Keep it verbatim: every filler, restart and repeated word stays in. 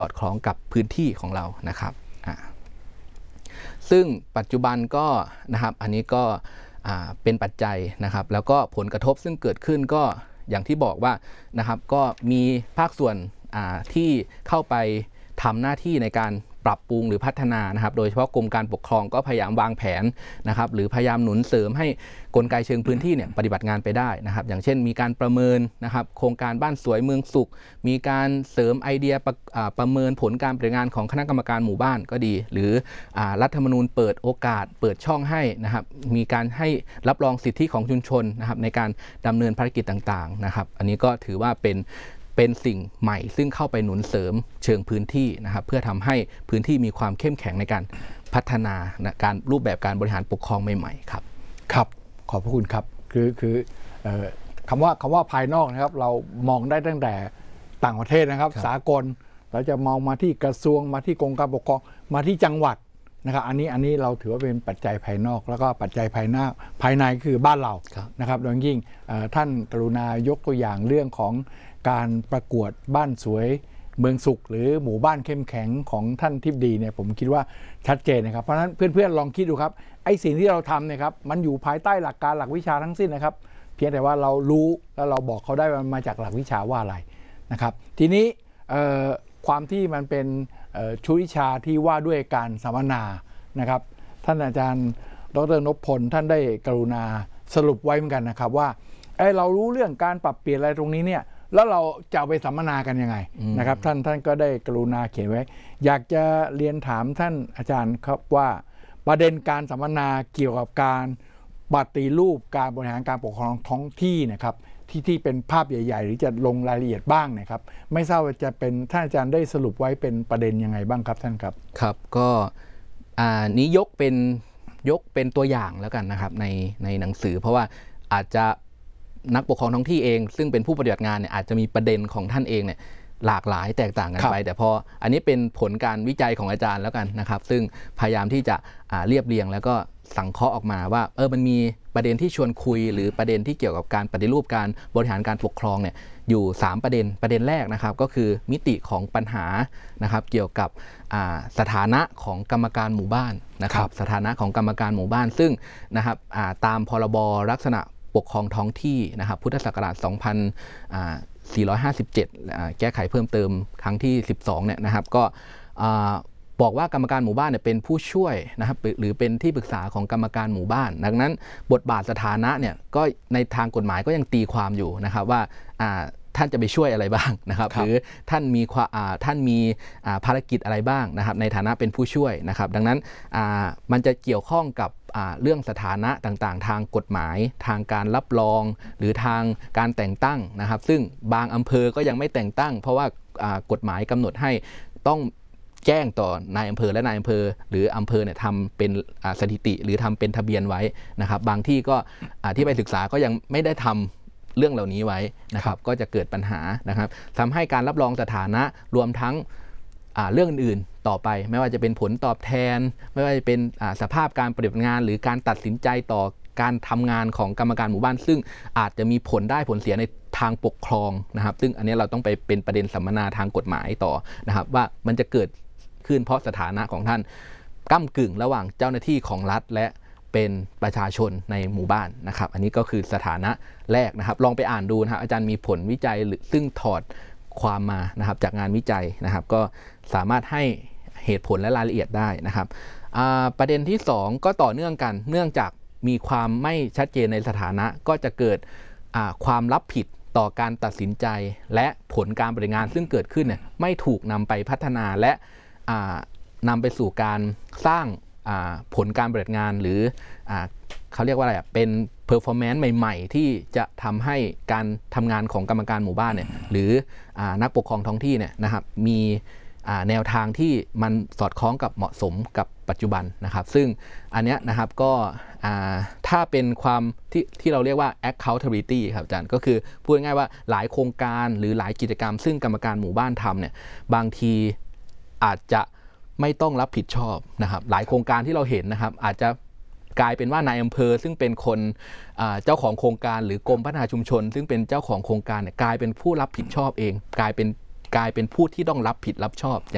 อดคล้องกับพื้นที่ของเรานะครับซึ่งปัจจุบันก็นะครับอันนี้ก็เป็นปัจจัยนะครับแล้วก็ผลกระทบซึ่งเกิดขึ้นก็อย่างที่บอกว่านะครับก็มีภาคส่วนที่เข้าไปทำหน้าที่ในการปรับปรุงหรือพัฒนานะครับโดยเฉพาะกรมการปกครองก็พยายามวางแผนนะครับหรือพยายามหนุนเสริมให้กลไกเชิงพื้นที่เนี่ยปฏิบัติงานไปได้นะครับอย่างเช่นมีการประเมินนะครับโครงการบ้านสวยเมืองสุขมีการเสริมไอเดียประ, ประเมินผลการปฏิบัติงานของคณะกรรมการหมู่บ้านก็ดีหรือรัฐธรรมนูญเปิดโอกาสเปิดช่องให้นะครับมีการให้รับรองสิทธิของชุมชนนะครับในการดำเนินภารกิจต่างๆนะครับอันนี้ก็ถือว่าเป็นเป็นสิ่งใหม่ซึ่งเข้าไปหนุนเสริมเชิงพื้นที่นะครับเพื่อทำให้พื้นที่มีความเข้มแข็งในการพัฒนาการรูปแบบการบริหารปกครองใหม่ๆครับครับขอบพระคุณครับคือคือเอ่อคำว่าคำว่าภายนอกนะครับเรามองได้ตั้งแต่ต่างประเทศนะครับสากลเราจะมองมาที่กระทรวงมาที่กรมการปกครองมาที่จังหวัดนะครับอันนี้อันนี้เราถือว่าเป็นปัจจัยภายนอกแล้วก็ปัจจัยภายหน้าภายในคือบ้านเรานะครับโดยยิ่งท่านกรุณายกตัวอย่างเรื่องของการประกวดบ้านสวยเมืองสุขหรือหมู่บ้านเข้มแข็งของท่านทิพดีเนี่ยผมคิดว่าชัดเจนนะครับเพราะฉะนั้นเพื่อนๆลองคิดดูครับไอ้สิ่งที่เราทำเนี่ยครับมันอยู่ภายใต้หลักการหลักวิชาทั้งสิ้นนะครับเพียงแต่ว่าเรารู้แล้วเราบอกเขาได้ว่ามันมาจากหลักวิชาว่าอะไรนะครับทีนี้ความที่มันเป็นชุดวิชาที่ว่าด้วยการสัมมนานะครับท่านอาจารย์ดร.นพพลท่านได้กรุณาสรุปไว้เหมือนกันนะครับว่าเอ้เรารู้เรื่องการปรับเปลี่ยนอะไรตรงนี้เนี่ยแล้วเราจะเอาไปสัมมนากันยังไงนะครับท่านท่านก็ได้กรุณาเขียนไว้อยากจะเรียนถามท่านอาจารย์ครับว่าประเด็นการสัมมนาเกี่ยวกับการปฏิรูปการบริหารการปกครองท้องที่นะครับที่ที่เป็นภาพใหญ่ๆหรือจะลงรายละเอียดบ้างนะครับไม่ทราบว่าจะเป็นท่านอาจารย์ได้สรุปไว้เป็นประเด็นยังไงบ้างครับท่านครับครับก็อ่านี้ยกเป็นยกเป็นตัวอย่างแล้วกันนะครับในในหนังสือเพราะว่าอาจจะนักปกครองท้องที่เองซึ่งเป็นผู้ปฏิบัติงานเนี่ยอาจจะมีประเด็นของท่านเองเนี่ยหลากหลายแตกต่างกันไปแต่พออันนี้เป็นผลการวิจัยของอาจารย์แล้วกันนะครับซึ่งพยายามที่จะเรียบเรียงแล้วก็สังเคราะห์ออกมาว่าเออมันมีประเด็นที่ชวนคุยหรือประเด็นที่เกี่ยวกับการปฏิรูปการบริหารการปกครองเนี่ยอยู่สามประเด็นประเด็นแรกนะครับก็คือมิติของปัญหานะครับเกี่ยวกับสถานะของกรรมการหมู่บ้านนะครับสถานะของกรรมการหมู่บ้านซึ่งนะครับตามพรบลักษณะปกครองท้องที่นะครับพุทธศักราชสองพันสี่ร้อยห้าสิบเจ็ดแก้ไขเพิ่มเติมครั้งที่สิบสองเนี่ยนะครับก็บอกว่ากรรมการหมู่บ้านเนี่ยเป็นผู้ช่วยนะครับหรือเป็นที่ปรึกษาของกรรมการหมู่บ้านดังนั้นบทบาทสถานะเนี่ยก็ในทางกฎหมายก็ยังตีความอยู่นะครับว่าท่านจะไปช่วยอะไรบ้างนะครับหรือท่านมีท่านมีภารกิจอะไรบ้างนะครับในฐานะเป็นผู้ช่วยนะครับดังนั้นมันจะเกี่ยวข้องกับเรื่องสถานะต่างๆทางกฎหมายทางการรับรองหรือทางการแต่งตั้งนะครับซึ่งบางอำเภอก็ยังไม่แต่งตั้งเพราะว่ากฎหมายกำหนดให้ต้องแจ้งต่อนายอำเภอและนายอำเภอหรืออำเภอเนี่ยทำเป็นสถิติหรือทำเป็นทะเบียนไว้นะครับบางที่ก็ที่ไปศึกษาก็ยังไม่ได้ทำเรื่องเหล่านี้ไว้นะครับก็จะเกิดปัญหานะครับทำให้การรับรองสถานะรวมทั้งเรื่องอื่นๆต่อไปไม่ว่าจะเป็นผลตอบแทนไม่ว่าจะเป็นสภาพการปฏิบัติงานหรือการตัดสินใจต่อการทำงานของกรรมการหมู่บ้านซึ่งอาจจะมีผลได้ผลเสียในทางปกครองนะครับซึ่งอันนี้เราต้องไปเป็นประเด็นสัมมนาทางกฎหมายต่อนะครับว่ามันจะเกิดขึ้นเพราะสถานะของท่านก้ำกึ่งระหว่างเจ้าหน้าที่ของรัฐและเป็นประชาชนในหมู่บ้านนะครับอันนี้ก็คือสถานะแรกนะครับลองไปอ่านดูนะครับอาจารย์มีผลวิจัยซึ่งถอดความมานะครับจากงานวิจัยนะครับก็สามารถให้เหตุผลและรายละเอียดได้นะครับประเด็นที่สองก็ต่อเนื่องกันเนื่องจากมีความไม่ชัดเจนในสถานะก็จะเกิดความรับผิดต่อการตัดสินใจและผลการบริหารงานซึ่งเกิดขึ้นเนี่ยไม่ถูกนำไปพัฒนาและนำไปสู่การสร้างผลการบริหารงานหรือเขาเรียกว่าอะไรเป็น performance ใหม่ๆที่จะทำให้การทำงานของกรรมการหมู่บ้านเนี่ยหรือนักปกครองท้องที่เนี่ยนะครับมีแนวทางที่มันสอดคล้องกับเหมาะสมกับปัจจุบันนะครับซึ่งอันเนี้ยนะครับก็ถ้าเป็นความที่ที่เราเรียกว่า accountability ครับอาจารย์ก็คือพูดง่ายๆว่าหลายโครงการหรือหลายกิจกรรมซึ่งกรรมการหมู่บ้านทำเนี่ยบางทีอาจจะไม่ต้องรับผิดชอบนะครับหลายโครงการที่เราเห็นนะครับอาจจะกลายเป็นว่านายอำเภอซึ่งเป็นคนเจ้าของโครงการหรือกรมพัฒนาชุมชนซึ่งเป็นเจ้าของโครงการเนี่ยกลายเป็นผู้รับผิดชอบเองกลายเป็นกลายเป็นผู้ที่ต้องรับผิดรับชอบ